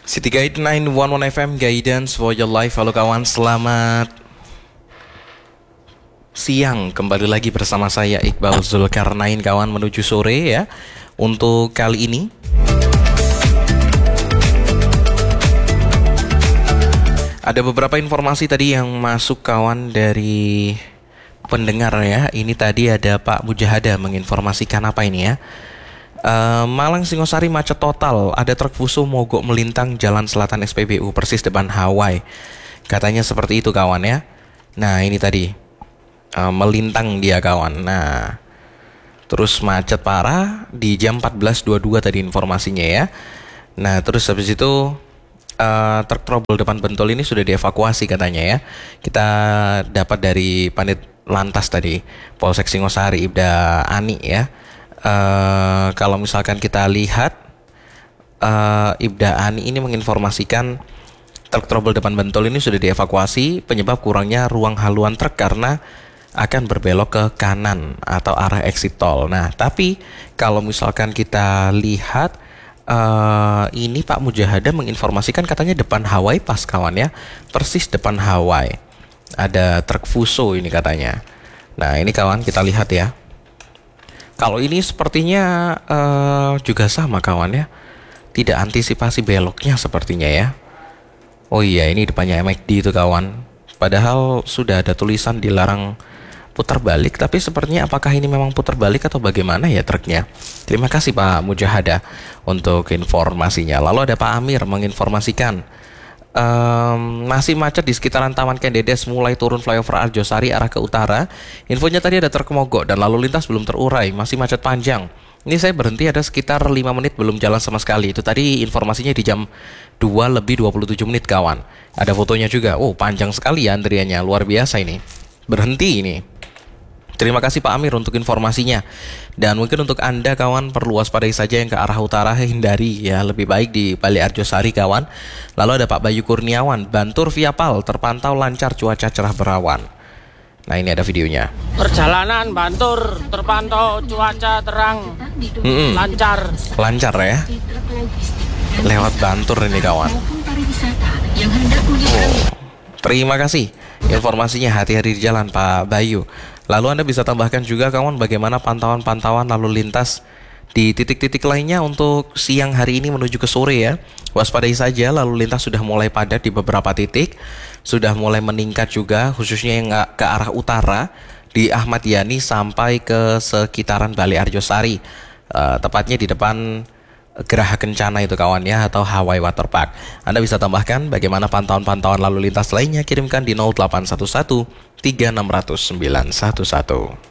City Guide 911 FM Guidance for your life. Halo kawan, selamat siang. Kembali lagi bersama saya Iqbal Zulkarnain kawan, menuju sore ya. Untuk kali ini ada beberapa informasi tadi yang masuk kawan dari pendengar ya. Ini tadi ada Pak Mujahada menginformasikan apa ini ya. Malang Singosari macet total, ada truk Fuso mogok melintang jalan selatan SPBU persis depan Hawaii. Katanya seperti itu kawan ya. Nah ini tadi melintang dia kawan. Nah terus macet parah di jam 14.22 tadi informasinya ya. Nah terus habis itu truk trouble depan Bentol ini sudah dievakuasi katanya ya. Kita dapat dari Panit Lantas tadi Polsek Singosari Ibda Ani ya. Kalau misalkan kita lihat Ibda Ani ini menginformasikan truk trouble depan Bentol ini sudah dievakuasi, penyebab kurangnya ruang haluan truk karena akan berbelok ke kanan atau arah exit tol. Nah tapi kalau misalkan kita lihat ini Pak Mujahada menginformasikan katanya depan Hawaii pas kawan ya, persis depan Hawaii ada truk Fuso ini katanya. Nah ini kawan kita lihat ya. Kalau ini sepertinya juga sama kawan ya. Tidak antisipasi beloknya sepertinya ya. Oh iya ini depannya McD itu kawan. Padahal sudah ada tulisan dilarang putar balik. Tapi sepertinya apakah ini memang putar balik atau bagaimana ya truknya. Terima kasih Pak Mujahada untuk informasinya. Lalu ada Pak Amir menginformasikan masih macet di sekitaran Taman Kendedes mulai turun flyover Arjosari arah ke utara. Infonya tadi ada truk mogok dan lalu lintas belum terurai, masih macet panjang. Ini saya berhenti ada sekitar 5 menit belum jalan sama sekali. Itu tadi informasinya di jam 2:27 kawan. Ada fotonya juga. Oh panjang sekali ya antriannya, luar biasa ini. Berhenti ini. Terima kasih Pak Amir untuk informasinya. Dan mungkin untuk Anda kawan perlu waspadai saja yang ke arah utara, hindari ya, lebih baik di Bali Arjosari kawan. Lalu ada Pak Bayu Kurniawan, Bantur via PAL terpantau lancar, cuaca cerah berawan. Nah ini ada videonya. Perjalanan Bantur terpantau cuaca terang, lancar. Lancar ya. Lewat Bantur ini kawan. Oh, terima kasih informasinya, hati-hati di jalan Pak Bayu. Lalu Anda bisa tambahkan juga kawan bagaimana pantauan-pantauan lalu lintas di titik-titik lainnya untuk siang hari ini menuju ke sore ya. Waspadai saja, lalu lintas sudah mulai padat di beberapa titik, sudah mulai meningkat juga khususnya yang ke arah utara di Ahmad Yani sampai ke sekitaran Bali Arjosari, tepatnya di depan Geraha Kencana itu kawan ya, atau Hawaii Waterpark. Anda bisa tambahkan bagaimana pantauan-pantauan lalu lintas lainnya, kirimkan di 0811 3600 911.